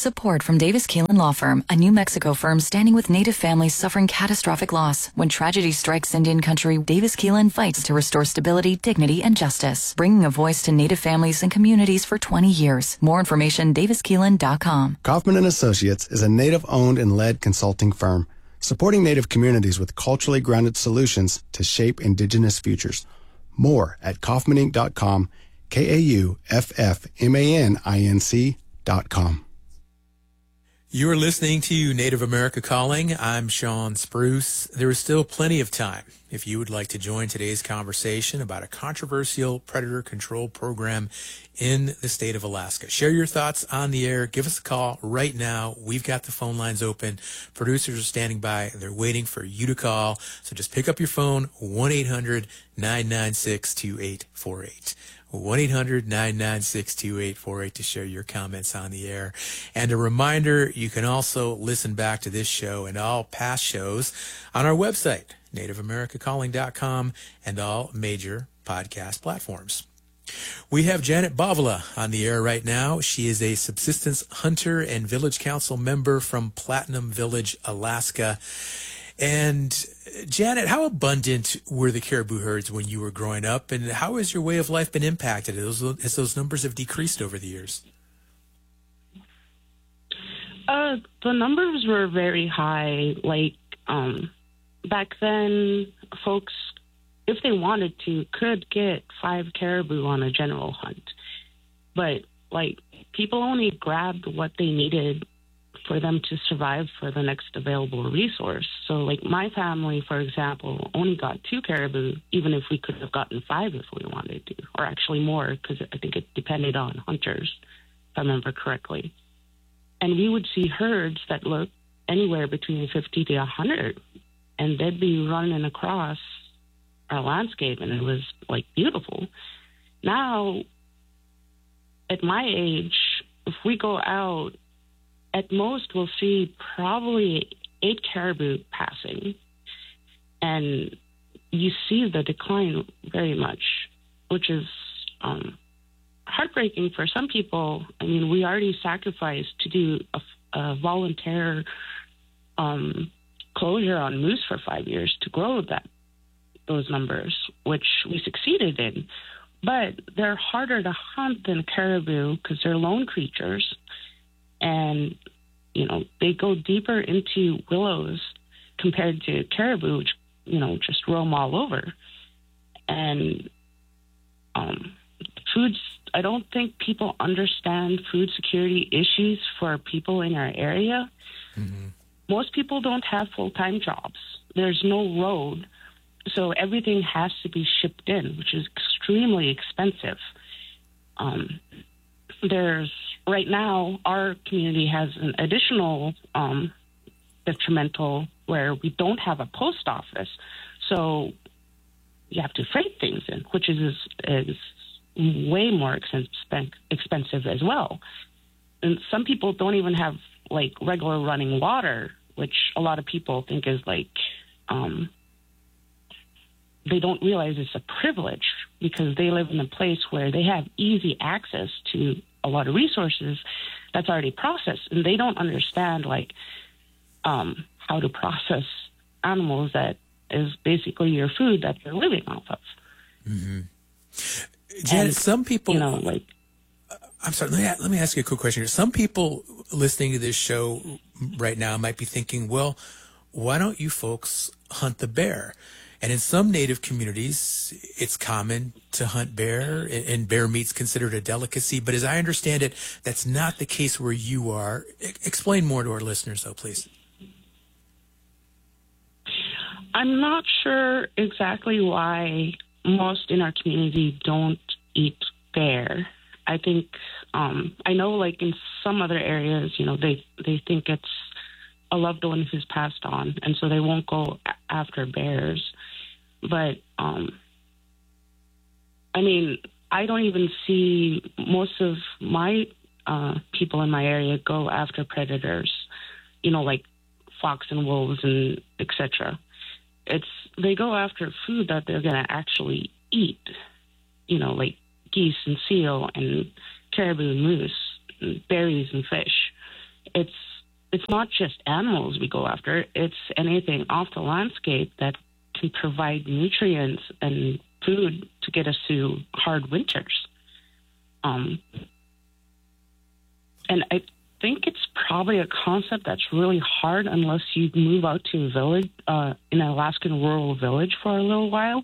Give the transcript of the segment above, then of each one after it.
Support from Davis Keelan Law Firm, a New Mexico firm standing with Native families suffering catastrophic loss. When tragedy strikes Indian country, Davis Keelan fights to restore stability, dignity, and justice, bringing a voice to Native families and communities for 20 years. More information, daviskeelan.com. Kaufman & Associates is a Native-owned and led consulting firm, supporting Native communities with culturally grounded solutions to shape Indigenous futures. More at kaufmaninc.com, KAUFFMANINC.com. You are listening to Native America Calling. I'm Sean Spruce. There is still plenty of time if you would like to join today's conversation about a controversial predator control program in the state of Alaska. Share your thoughts on the air. Give us a call right now. We've got the phone lines open. Producers are standing by. They're waiting for you to call. So just pick up your phone, 1-800-996-2848. 1-800-996-2848 to share your comments on the air. And a reminder, you can also listen back to this show and all past shows on our website, nativeamericacalling.com, and all major podcast platforms. We have Janet Bavila on the air right now. She is a subsistence hunter and village council member from Platinum Village, Alaska. And Janet, how abundant were the caribou herds when you were growing up, and how has your way of life been impacted as those numbers have decreased over the years? The numbers were very high. Back then, folks, if they wanted to, could get 5 caribou on a general hunt. But, people only grabbed what they needed for them to survive for the next available resource. So, my family, for example, only got 2 caribou, even if we could have gotten 5 if we wanted to, or actually more, because I think it depended on hunters, if I remember correctly. And we would see herds that looked anywhere between 50 to 100, and they'd be running across our landscape, and it was, beautiful. Now, at my age, if we go out, at most, we'll see probably 8 caribou passing, and you see the decline very much, which is heartbreaking for some people. I mean, we already sacrificed to do a volunteer closure on moose for 5 years to grow those numbers, which we succeeded in. But they're harder to hunt than caribou because they're lone creatures. And, they go deeper into willows compared to caribou, which, just roam all over. And I don't think people understand food security issues for people in our area. Mm-hmm. Most people don't have full-time jobs. There's no road. So everything has to be shipped in, which is extremely expensive. Right now, our community has an additional detrimental where we don't have a post office. So you have to freight things in, which is way more expensive as well. And some people don't even have, regular running water, which a lot of people think is, they don't realize it's a privilege because they live in a place where they have easy access to a lot of resources that's already processed, and they don't understand how to process animals that is basically your food that they're living off of. Mm-hmm. Janet, some people, I'm sorry, let me ask you a quick question here. Some people listening to this show right now might be thinking, well, why don't you folks hunt the bear? And in some Native communities, it's common to hunt bear, and bear meat's considered a delicacy. But as I understand it, that's not the case where you are. Explain more to our listeners, though, please. I'm not sure exactly why most in our community don't eat bear. I think, I know in some other areas, they think it's a loved one who's passed on, and so they won't go after bears. But, I don't even see most of my people in my area go after predators, fox and wolves and etc. They go after food that they're going to actually eat, geese and seal and caribou and moose and berries and fish. it's not just animals we go after. It's anything off the landscape that can provide nutrients and food to get us through hard winters. And I think it's probably a concept that's really hard unless you move out to a village, in an Alaskan rural village for a little while.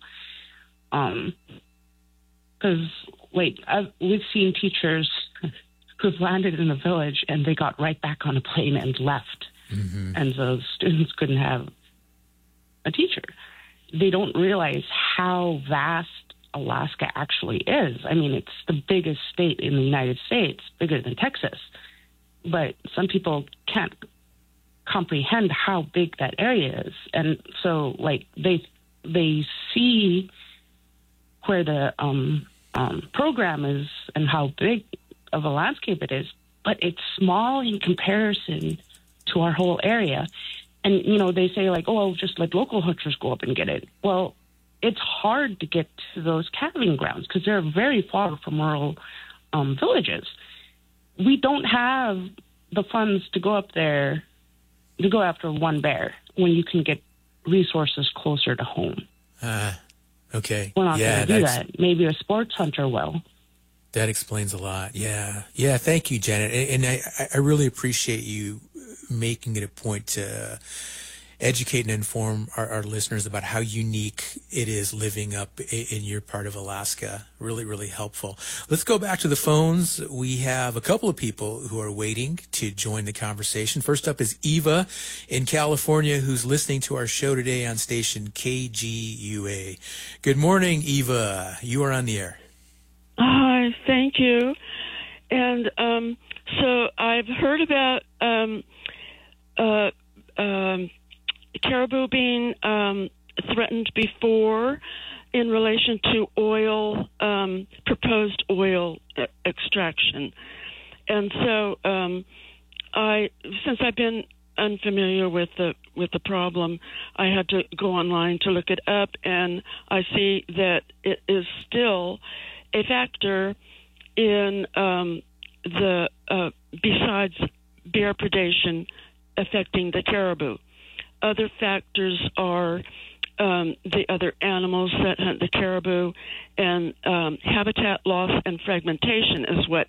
Because, we've seen teachers who've landed in a village and they got right back on a plane and left. Mm-hmm. And so students couldn't have a teacher. They don't realize how vast Alaska actually is. I mean, it's the biggest state in the United States, bigger than Texas. But some people can't comprehend how big that area is. And so, they see where the program is and how big of a landscape it is, but it's small in comparison to our whole area. And, they say just let local hunters go up and get it. Well, it's hard to get to those calving grounds because they're very far from rural villages. We don't have the funds to go up there to go after one bear when you can get resources closer to home. Okay. We're not going to do that. Maybe a sports hunter will. That explains a lot. Yeah. Yeah. Thank you, Janet. And I really appreciate you making it a point to educate and inform our listeners about how unique it is living up in your part of Alaska. Really, really helpful. Let's go back to the phones. We have a couple of people who are waiting to join the conversation. First up is Eva in California, who's listening to our show today on station KGUA. Good morning, Eva. You are on the air. Hi, thank you. And so I've heard about caribou being threatened before in relation to oil, proposed oil extraction. And so since I've been unfamiliar with the problem, I had to go online to look it up, and I see that it is still a factor in the besides bear predation affecting the caribou. Other factors are the other animals that hunt the caribou, and habitat loss and fragmentation is what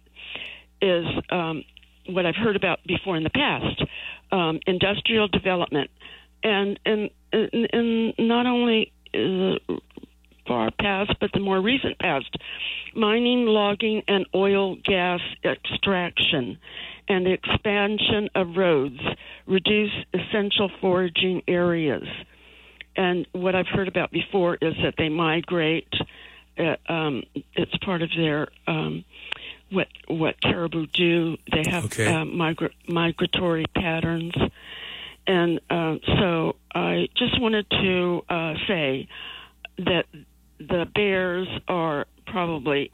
I've heard about before in the past. Industrial development, and not only the far past, but the more recent past, mining, logging, and oil gas extraction, and the expansion of roads reduce essential foraging areas. And what I've heard about before is that they migrate. It's part of their what caribou do. They have migratory patterns. And so I just wanted to say that the bears are probably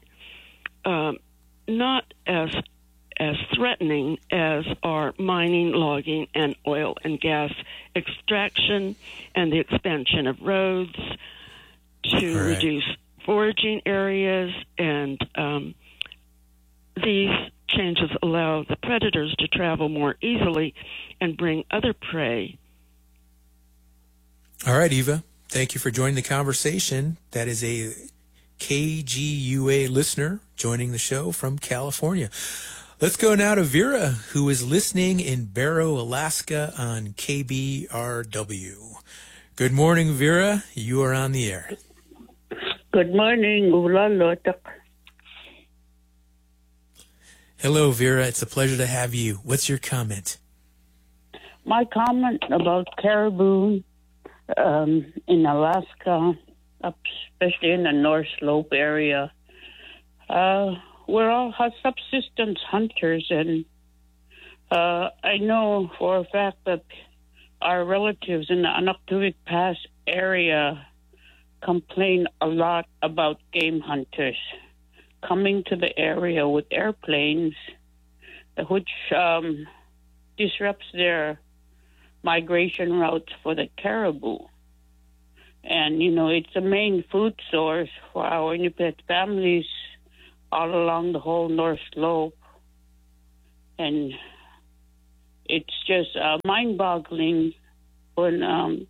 not as threatening as are mining, logging, and oil and gas extraction and the expansion of roads to reduce foraging areas. And these changes allow the predators to travel more easily and bring other prey. All right, Eva. Thank you for joining the conversation. That is a KGUA listener joining the show from California. Let's go now to Vera, who is listening in Barrow, Alaska on KBRW. Good morning, Vera. You are on the air. Good morning. Hello, Vera. It's a pleasure to have you. What's your comment? My comment about caribou in Alaska, especially in the North Slope area, we're all subsistence hunters, and I know for a fact that our relatives in the Anaktuvik Pass area complain a lot about game hunters coming to the area with airplanes, which disrupts their migration routes for the caribou. And, it's a main food source for our Inupiat families all along the whole North Slope. And it's just mind-boggling when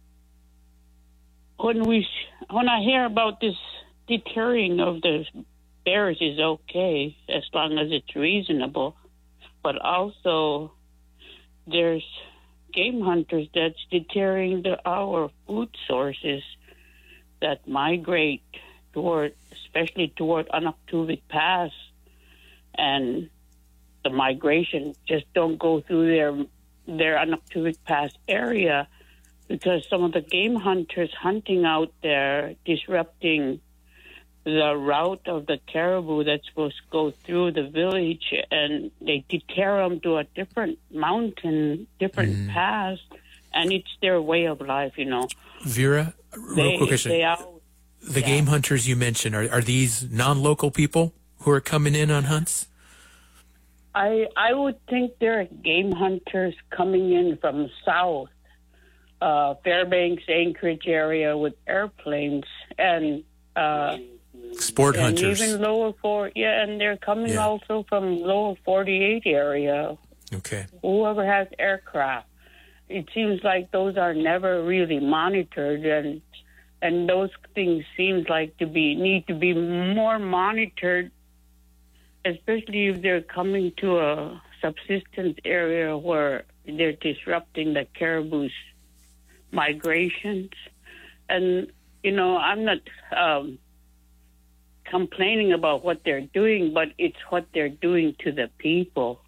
I hear about this deterring of the bears is okay as long as it's reasonable, but also there's game hunters that's deterring our food sources that migrate especially toward Anaktuvik Pass, and the migration just don't go through their Anaktuvik Pass area because some of the game hunters hunting out there disrupting the route of the caribou that's supposed to go through the village, and they deter them to a different mountain, different pass, and it's their way of life, Vera, real quick question. The game hunters you mentioned, are these non-local people who are coming in on hunts? I would think they're game hunters coming in from south, Fairbanks, Anchorage area with airplanes and sport hunters. Even and they're coming also from lower 48 area. Okay. Whoever has aircraft. It seems like those are never really monitored, and those things seems like need to be more monitored, especially if they're coming to a subsistence area where they're disrupting the caribou's migrations. And, I'm not complaining about what they're doing, but it's what they're doing to the people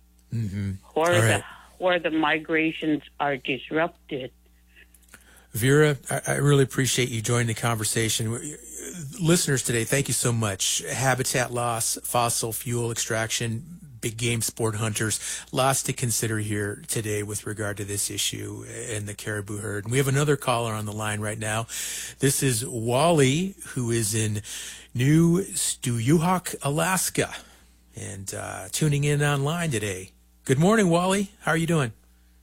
where the migrations are disrupted. Vera, I really appreciate you joining the conversation. Listeners today, thank you so much. Habitat loss, fossil fuel extraction, big game sport hunters, lots to consider here today with regard to this issue and the caribou herd. And we have another caller on the line right now. This is Wally, who is in New Stuyuhok, Alaska, and tuning in online today. Good morning, Wally. How are you doing?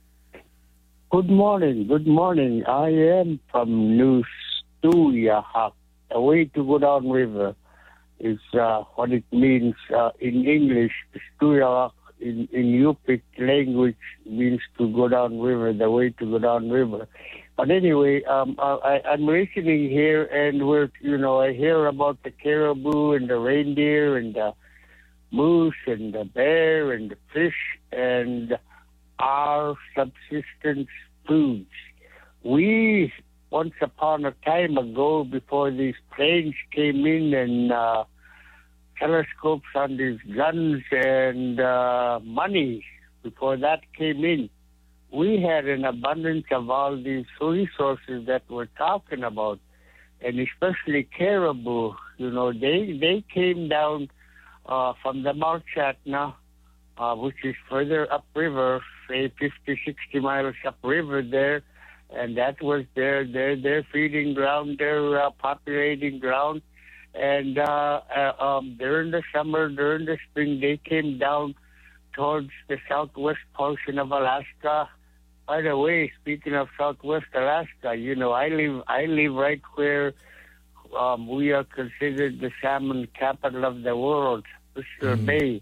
Good morning. Good morning. I am from New Stuyuhok. The way to go down river is what it means in English. Stuyuhok in Yupik language means to go down river, the way to go down river. But anyway, I'm listening here, and I hear about the caribou and the reindeer and the moose and the bear and the fish and our subsistence foods. We, once upon a time ago, before these planes came in and telescopes on these guns and money, before that came in, we had an abundance of all these resources that we're talking about, and especially caribou. They came down from the Mount Chatna, which is further upriver, say 50, 60 miles upriver there, and that was their feeding ground, their populating ground. And during the summer, during the spring, they came down towards the southwest portion of Alaska. By the way, speaking of southwest Alaska, I live right where we are considered the salmon capital of the world, Bristol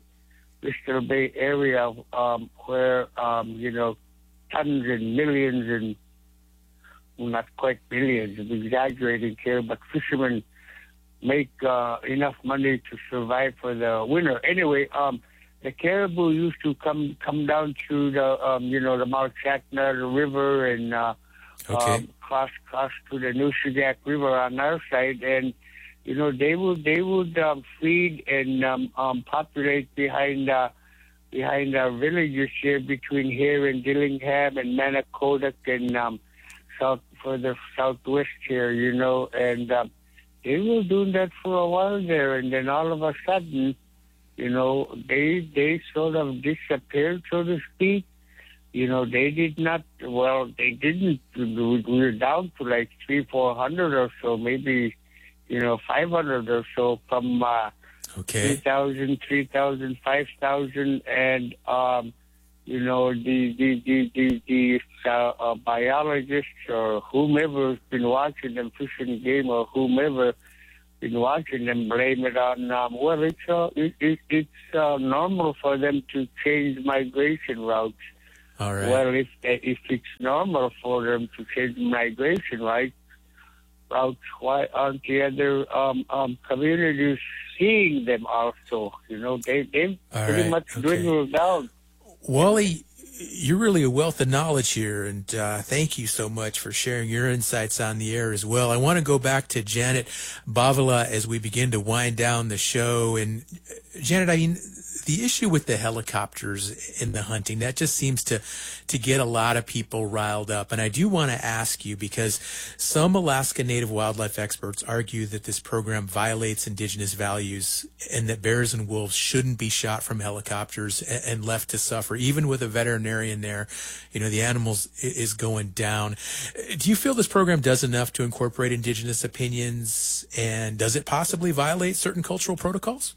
Bay area, where tons and millions and not quite billions, I'm exaggerating here, but fishermen make enough money to survive for the winter. Anyway, the caribou used to come down through the Mount Chatna, the river, and cross to the Nushagak River on our side, and they would feed and populate behind our villages here between here and Dillingham and Manakodak and further southwest here, and they were doing that for a while there, and then all of a sudden, they sort of disappeared, so to speak. They did not. Well, they didn't. We were down to like 300-400 or so, maybe 500 or so from 3,000, 5,000, and the biologists or whomever has been watching them, Fish and Game or whomever been watching them, blame it on it's normal for them to change migration routes. All right. Well, if it's normal for them to change migration routes, why aren't the other communities seeing them also? You know, they've pretty much dwindled down. Wally, you're really a wealth of knowledge here, and thank you so much for sharing your insights on the air as well. I want to go back to Janet Bavala as we begin to wind down the show. And Janet, I mean, the issue with the helicopters in the hunting, that just seems to get a lot of people riled up. And I do want to ask you, because some Alaska Native wildlife experts argue that this program violates indigenous values and that bears and wolves shouldn't be shot from helicopters and left to suffer. Even with a veterinarian there, you know, the animals is going down. Do you feel this program does enough to incorporate indigenous opinions, and does it possibly violate certain cultural protocols?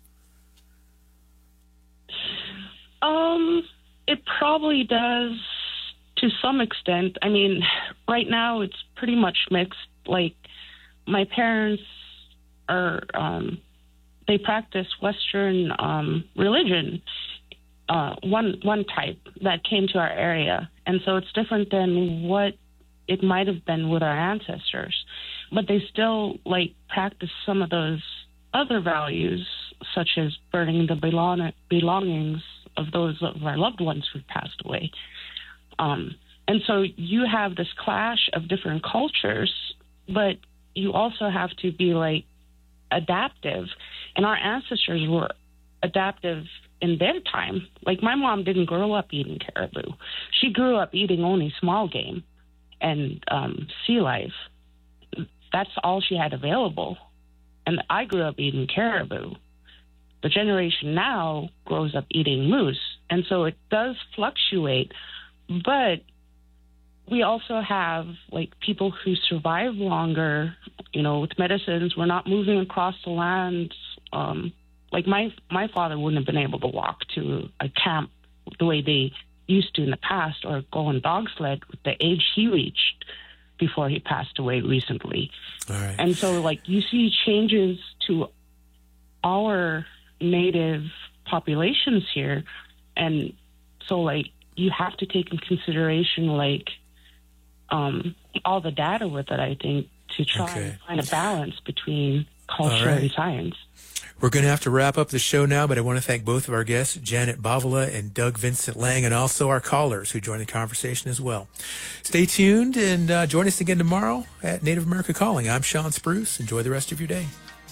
It probably does to some extent. I mean, right now it's pretty much mixed. Like, my parents are, they practice Western religion, one type that came to our area. And so it's different than what it might have been with our ancestors. But they still, like, practice some of those other values, such as burning the belongings of those of our loved ones who've passed away. And so you have this clash of different cultures, but you also have to be, like, adaptive. And our ancestors were adaptive in their time. Like, my mom didn't grow up eating caribou. She grew up eating only small game and sea life. That's all she had available. And I grew up eating caribou. The generation now grows up eating moose. And so it does fluctuate. But we also have, like, people who survive longer, you know, with medicines. We're not moving across the land. Like, my father wouldn't have been able to walk to a camp the way they used to in the past, or go on dog sled with the age he reached before he passed away recently. All right. And so, like, you see changes to our native populations here. And so, like, you have to take in consideration, like, all the data with it, I think, to try and find a balance between culture and science. We're going to have to wrap up the show now, but I want to thank both of our guests, Janet Bavala and Doug Vincent Lang, and also our callers who joined the conversation as well. Stay tuned and join us again tomorrow at Native America Calling. I'm Sean Spruce. Enjoy the rest of your day.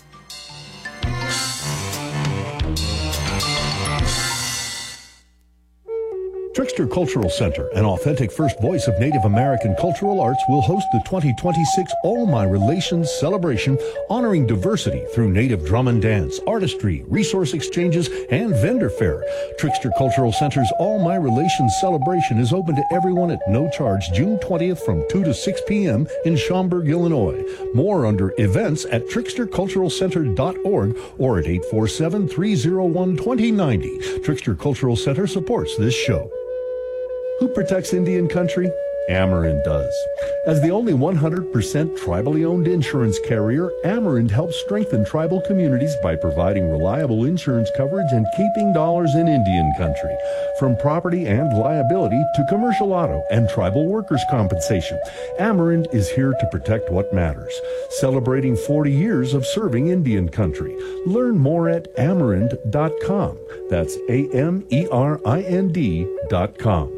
Trickster Cultural Center, an authentic first voice of Native American cultural arts, will host the 2026 All My Relations celebration, honoring diversity through Native drum and dance, artistry, resource exchanges, and vendor fair. Trickster Cultural Center's All My Relations celebration is open to everyone at no charge June 20th from 2 to 6 p.m. in Schaumburg, Illinois. More under events at tricksterculturalcenter.org or at 847-301-2090. Trickster Cultural Center supports this show. Who protects Indian country? Amerind does. As the only 100% tribally owned insurance carrier, Amerind helps strengthen tribal communities by providing reliable insurance coverage and keeping dollars in Indian country. From property and liability to commercial auto and tribal workers' compensation, Amerind is here to protect what matters. Celebrating 40 years of serving Indian country. Learn more at Amerind.com. That's AMERIND.com.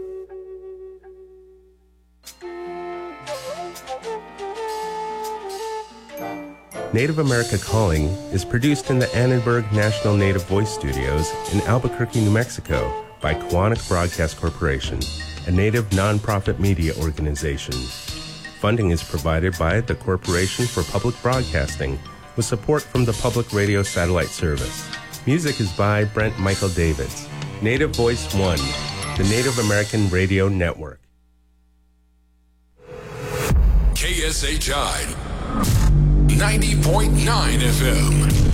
Native America Calling is produced in the Annenberg National Native Voice Studios in Albuquerque, New Mexico by Quantic Broadcast Corporation, a Native nonprofit media organization. Funding is provided by the Corporation for Public Broadcasting with support from the Public Radio Satellite Service. Music is by Brent Michael Davids. Native Voice One, the Native American Radio Network. KSHI 90.9 FM.